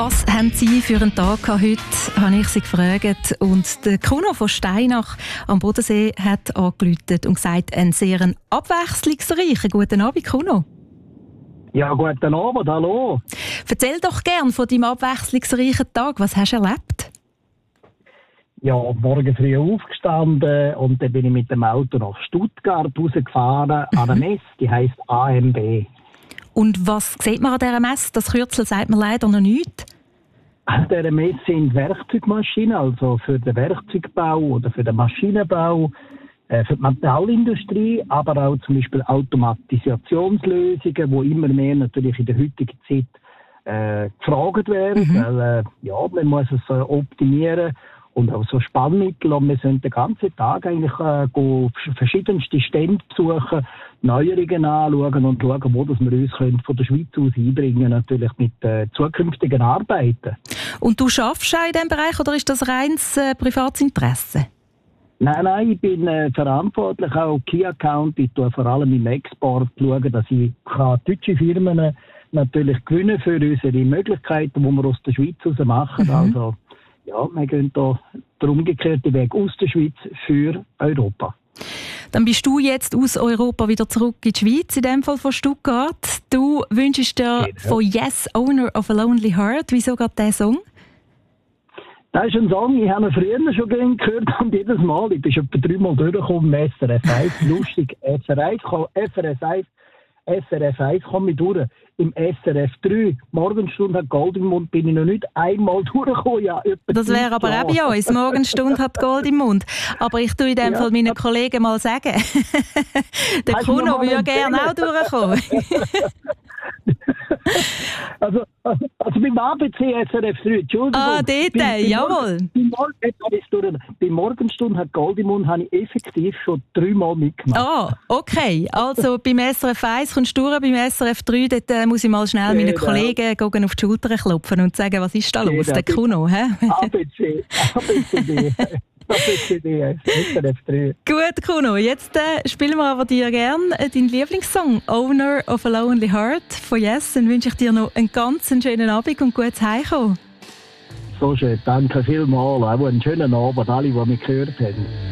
Was haben Sie für einen Tag gehabt heute, habe ich Sie gefragt. Und der Kuno von Steinach am Bodensee hat angerufen und gesagt, einen sehr abwechslungsreichen guten Abend, Kuno. Ja, guten Abend, hallo. Erzähl doch gern von deinem abwechslungsreichen Tag. Was hast du erlebt? Ja, morgen früh aufgestanden und dann bin ich mit dem Auto nach Stuttgart rausgefahren an eine Messe, die heisst AMB. Und was sieht man an dieser Messe? Das Kürzel sagt mir leider noch nichts. An dieser Messe sind Werkzeugmaschinen, also für den Werkzeugbau oder für den Maschinenbau, für die Metallindustrie, aber auch zum Beispiel Automatisationslösungen, die immer mehr natürlich in der heutigen Zeit gefragt werden. Weil man muss es optimieren und auch so Spannmittel. Und wir sind den ganzen Tag eigentlich verschiedenste Stände besuchen, Neuerungen anschauen und schauen, wo das wir uns von der Schweiz aus einbringen, natürlich mit zukünftigen Arbeiten. Und du arbeitest auch in diesem Bereich oder ist das reines privates Interesse? Nein, ich bin verantwortlich auch Key Account. Ich schaue vor allem im Export schauen, dass ich deutsche Firmen natürlich gewinnen für unsere Möglichkeiten, die wir aus der Schweiz raus machen. Also, ja, wir gehen da den umgekehrten Weg aus der Schweiz für Europa. Dann bist du jetzt aus Europa wieder zurück in die Schweiz, in dem Fall von Stuttgart. Du wünschst dir von Yes, Owner of a Lonely Heart. Wieso gerade dieser Song? Das ist ein Song, ich habe ihn früher schon gehört und jedes Mal, ich bin schon etwa 3-mal durchgekommen im SRF 1, lustig, SRF 1 komme ich durch. Im SRF 3, Morgenstunde hat Gold im Mund, bin ich noch nicht einmal durchgekommen. Ja, das wäre aber auch bei uns, Morgenstunde hat Gold im Mund. Aber ich tue in dem Fall meinen Kollegen mal sagen, der Kuno würde gerne auch durchkommen. Also beim ABC SRF 3, Entschuldigung. Dort, jawohl. Bei Morgenstunde hat Gold im Mund habe ich effektiv schon 3-mal mitgemacht. Okay. Also beim SRF 1 kommst du durch, beim SRF 3, dort muss ich mal schnell meinen Kollegen auf die Schulter klopfen und sagen, was ist da los, der Kuno? ABC, SRF 3. Gut, Kuno, jetzt spielen wir aber dir gerne deinen Lieblingssong «Owner of a Lonely Heart» von Yes. Dann wünsche ich dir noch einen ganz schönen Abend und gutes Heimkommen. So schön, danke vielmals. Auch einen schönen Abend, alle, die mich gehört haben.